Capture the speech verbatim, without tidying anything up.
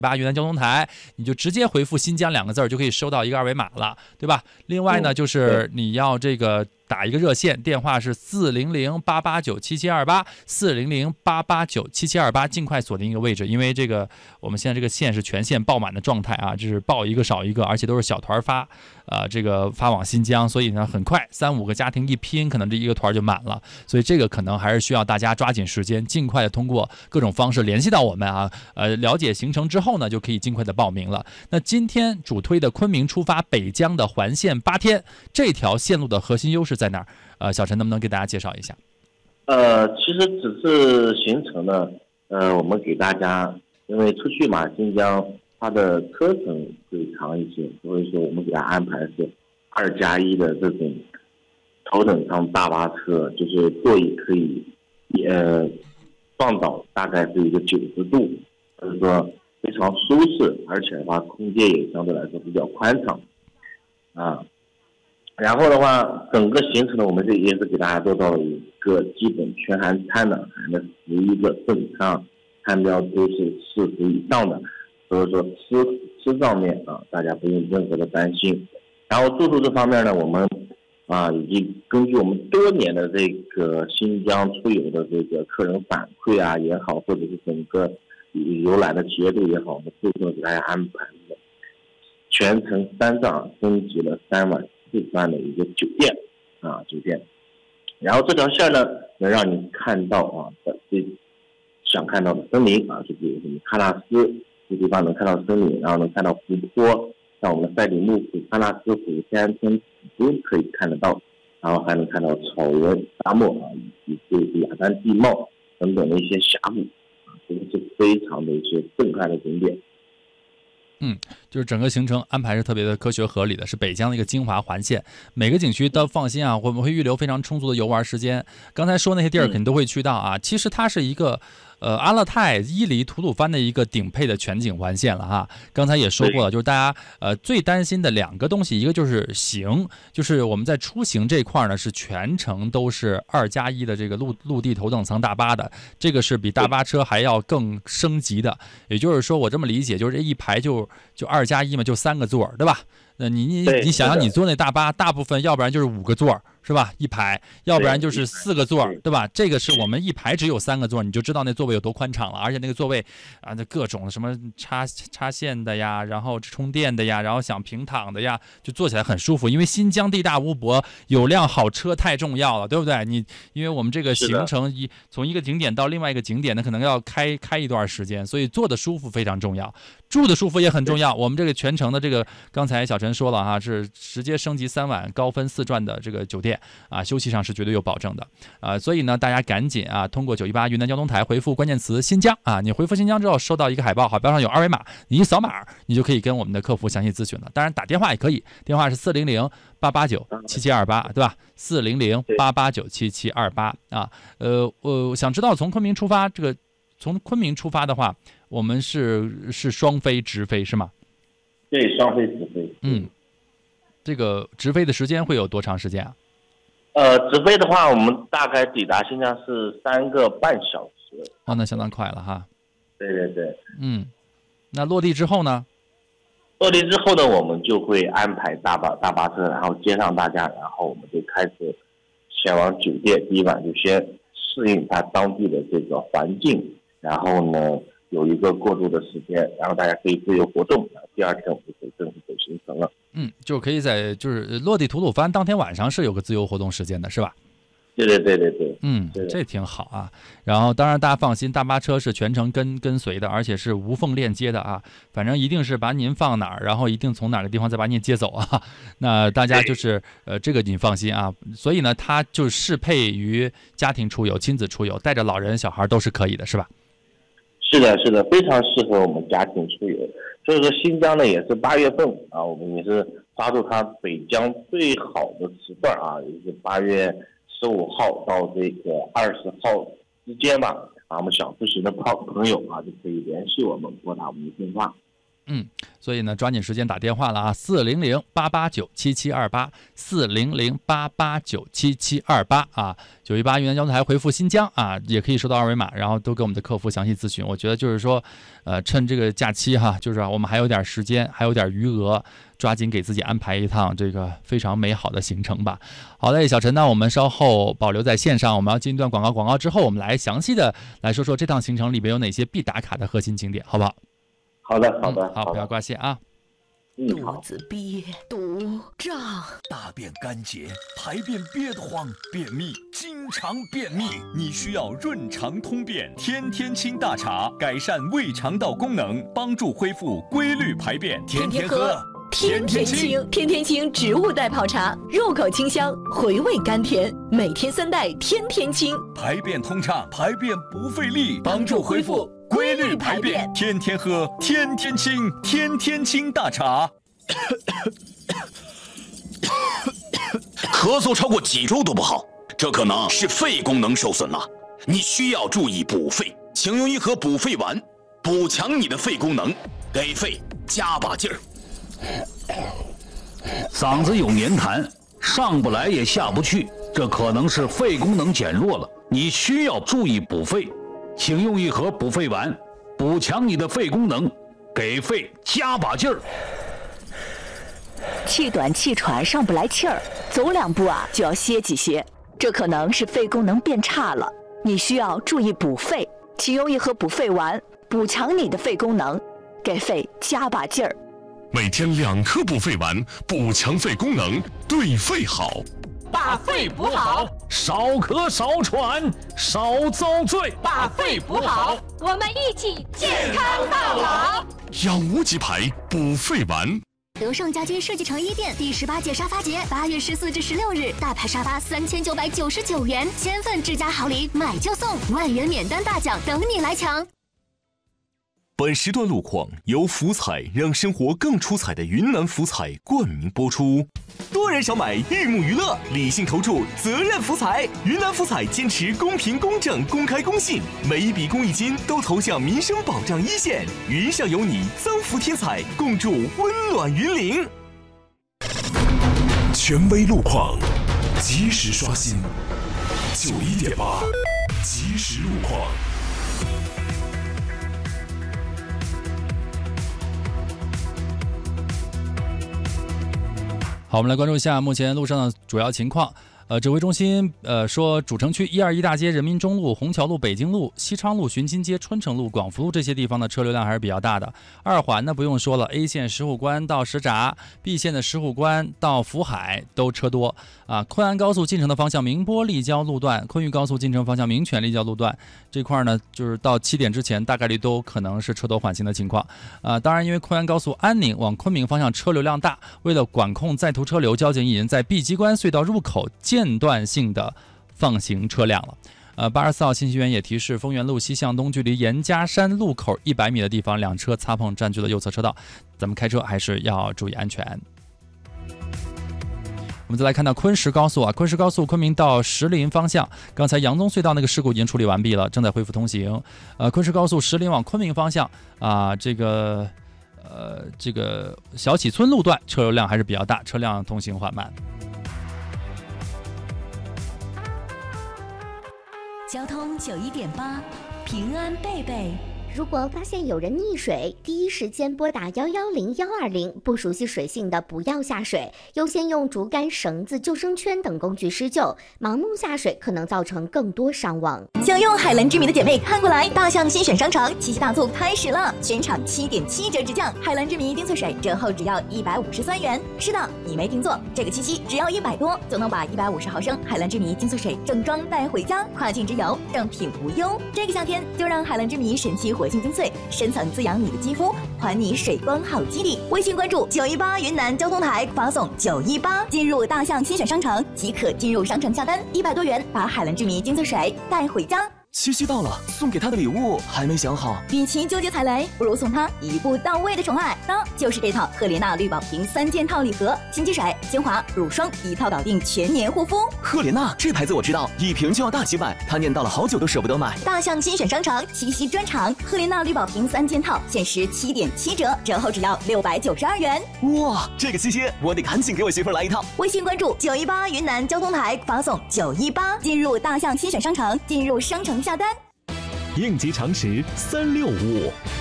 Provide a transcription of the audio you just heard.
八云南交通台，你就直接回复新疆两个字就可以收到一个二维码了，对吧？另外呢，就是你要这个打一个热线，电话是四零零八八九七七二八，四零零八八九七七二八，尽快锁定一个位置，因为这个我们现在这个线是全线爆满的状态啊，就是报一个少一个，而且都是小团发，呃，这个发往新疆，所以呢，很快三五个家庭一拼，可能这一个团就满了，所以这个可能还是需要大家抓紧时间，尽快的通过各种方式联系到我们啊，呃，了解行程之后呢，就可以尽快的报名了。那今天主推的昆明出发北疆的环线八天，这条线路的核心优势在哪儿？呃，小陈能不能给大家介绍一下？ 呃，其实只是行程呢，呃，我们给大家，因为出去嘛，新疆它的车程会长一些，所以说我们给他安排是二加一的这种头等舱大巴车，就是座椅可以呃放倒大概是一个九十度，就是说非常舒适，而且的话空间也相对来说比较宽敞啊。然后的话，整个行程呢，我们这也是给大家做到了一个基本全含餐的，含了十一个正餐，餐标都是四十以上的，所以说吃吃上面啊，大家不用任何的担心。然后住宿这方面呢，我们啊已经根据我们多年的这个新疆出游的这个客人反馈啊也好，或者是整个游览的节奏也好，我们住宿给大家安排了全程三上升级了三晚四饭的一个酒店啊酒店，然后这条线呢能让你看到啊最想看到的森林啊，就比如什么喀纳斯这地方能看到森林，然后能看到湖泊，像我们的赛里木湖、喀纳斯湖、天安天都可以看得到，然后还能看到草原、沙漠啊，以及这个雅丹地貌等等的一些峡谷啊，这个是非常的一些震撼的景点。 嗯，就是整个行程安排是特别的科学合理的，是北疆的一个精华环线，每个景区都放心啊，我们会预留非常充足的游玩时间。刚才说那些地儿肯定都会去到啊，其实它是一个呃阿勒泰、伊犁、吐鲁番的一个顶配的全景环线了哈。刚才也说过了，就是大家呃最担心的两个东西，一个就是行，就是我们在出行这块呢是全程都是二加一的这个陆陆地头等舱大巴的，这个是比大巴车还要更升级的。也就是说，我这么理解，就是这一排就就二加一嘛，就三个座，对吧？那你你你想想，你坐那大巴，大部分要不然就是五个座，是吧？一排，要不然就是四个座，对吧？这个是我们一排只有三个座，你就知道那座位有多宽敞了。而且那个座位啊，那各种什么插插线的呀，然后充电的呀，然后想平躺的呀，就坐起来很舒服。因为新疆地大物博，有辆好车太重要了，对不对？你因为我们这个行程一从一个景点到另外一个景点呢，可能要开开一段时间，所以坐的舒服非常重要，住的舒服也很重要。我们这个全程的这个，刚才小陈说了哈，是直接升级三晚高分四钻的这个酒店啊，休息上是绝对有保证的啊，所以呢，大家赶紧啊，通过九一八云南交通台回复关键词新疆啊，你回复新疆之后收到一个海报，海报上有二维码，你一扫码，你就可以跟我们的客服详细咨询了。当然打电话也可以，电话是四零零八八九七七二八，对吧？四零零八八九七七二八啊，呃，我想知道从昆明出发，这个从昆明出发的话，我们是是双飞直飞是吗？ 对，双飞直飞。 嗯，这个直飞的时间会有多长时间啊？ 呃，直飞的话，我们大概抵达新疆是三个半小时。 哦，那相当快了哈。 对对对。 嗯，那落地之后呢？ 落地之后呢，我们就会安排大巴大巴车，然后接上大家，然后我们就开始前往酒店。第一晚就先适应它当地的这个环境，然后呢有一个过渡的时间，然后大家可以自由活动。然后第二天我们就可以正式走行程了。 嗯，就可以在就是落地吐鲁番当天晚上是有个自由活动时间的，是吧？ 对对对对对， 嗯，这挺好啊。然后当然大家放心，大巴车是全程跟跟随的，而且是无缝链接的啊。反正一定是把您放哪儿，然后一定从哪个地方再把您接走啊。那大家就是呃，这个您放心啊。所以呢，它就适配于家庭出游、亲子出游，带着老人、小孩都是可以的，是吧？ 是的，是的，非常适合我们家庭出游。所以说新疆呢也是八月份啊，我们也是抓住它北疆最好的时段啊，也是八月十五号到这个二十号之间吧。啊，我们想咨询的朋朋友啊，就可以联系我们，拨打我们的电话。 嗯，所以呢，抓紧时间打电话了啊，四零零八八九七七二八，四零零八八九七七二八啊，九一八云南交通台回复新疆啊，也可以收到二维码，然后都给我们的客服详细咨询。我觉得就是说，呃，趁这个假期哈，就是我们还有点时间，还有点余额，抓紧给自己安排一趟这个非常美好的行程吧。好嘞，小陈呢，我们稍后保留在线上，我们要进一段广告，广告之后我们来详细的来说说这趟行程里边有哪些必打卡的核心景点，好不好？ 好的，好的， 嗯、好，不要挂线啊。 嗯，好。 肚子憋，肚胀， 大便干结，排便憋得慌，便秘，经常便秘，你需要润肠通便天天清大茶，改善胃肠道功能，帮助恢复规律排便，天天喝。 天天清，天天清植物代泡茶，入口清香，回味甘甜，每天三袋，天天清， 排便通畅，排便不费力，帮助恢复规律排便，天天喝，天天清，天天清大茶。 咳嗽超过几周都不好，这可能是肺功能受损了，你需要注意补肺，请用一盒补肺丸，补强你的肺功能，给肺加把劲儿。 嗓子有黏痰，上不来也下不去，这可能是肺功能减弱了，你需要注意补肺，请用一盒补肺丸，补强你的肺功能，给肺加把劲儿。 气短气喘上不来气儿，走两步啊就要歇几歇，这可能是肺功能变差了，你需要注意补肺，请用一盒补肺丸，补强你的肺功能，给肺加把劲儿。 每天两颗补肺丸，补强肺功能，对肺好。 把肺补好， 少咳少喘少遭罪。 把肺补好，我们一起健康到老。 养无极牌补肺丸。 德胜家居设计城一店第十八届沙发节，八月十四至十六日，大牌沙发三千九百九十九元，千份智家好礼，买就送，万元免单大奖等你来抢。 本时段路况由福彩让生活更出彩的云南福彩冠名播出。多人少买，玉木娱乐，理性投注，责任福彩。云南福彩坚持公平、公正、公开、公信，每一笔公益金都投向民生保障一线。云上有你，增福添彩，共筑温暖云岭。 权威路况，及时刷新。九一点八，及时路况。 好，我们来关注一下目前路上的主要情况。呃，指挥中心呃说，主城区一二一大街、人民中路、虹桥路、北京路、西昌路、巡津街、春城路、广福路这些地方的车流量还是比较大的。二环呢不用说了 ，A 线石虎关到石闸 ，B 线的石虎关到福海都车多啊。昆安高速进城的方向明波立交路段，昆玉高速进城方向民权立交路段这块呢，就是到七点之前大概率都可能是车多缓行的情况啊。当然，因为昆安高速安宁往昆明方向车流量大，为了管控在途车流，交警已经在碧鸡关隧道入口间断性的放行车辆了。呃，八十四号信息源也提示，丰源路西向东距离严家山路口一百米的地方，两车擦碰占据了右侧车道，咱们开车还是要注意安全。我们再来看到昆石高速啊，昆石高速昆明到石林方向，刚才杨宗隧道那个事故已经处理完毕了，正在恢复通行。呃，昆石高速石林往昆明方向啊，这个呃这个小启村路段车流量还是比较大，车辆通行缓慢。 交通九一点八，平安贝贝。 如果发现有人溺水，第一时间拨打幺幺零幺二零。不熟悉水性的不要下水，优先用竹竿、绳子、救生圈等工具施救。盲目下水可能造成更多伤亡。 想用海蓝之谜的姐妹看过来，大象新选商场七夕大促开始了，全场七点七折直降，海蓝之谜精粹水折后只要一百五十三元。是的，你没听错，这个七夕只要一百多就能把一百五十毫升海蓝之谜精粹水正装带回家，跨境直邮，正品无忧。这个夏天就让海蓝之谜神奇活性精粹深层滋养你的肌肤，还你水光好肌理。微信关注九一八云南交通台，发送九一八进入大象新选商城即可进入商城下单，一百多元把海蓝之谜精粹水带回家。 七夕到了，送给他的礼物还没想好。 与其纠结踩雷，不如送他一步到位的宠爱。那就是这套赫莲娜绿宝瓶三件套礼盒，清洁水、精华、乳霜一套搞定全年护肤。 赫莲娜这牌子我知道，一瓶就要大几百，他念叨了好久都舍不得买。 大象精选商城七夕专场，赫莲娜绿宝瓶三件套限时七点七折，折后只要六百九十二元。 哇，这个七夕我得赶紧给我媳妇来一套。 微信关注九一八云南交通台，发送九一八进入大象精选商城，进入商城下单。 应急常识三六五。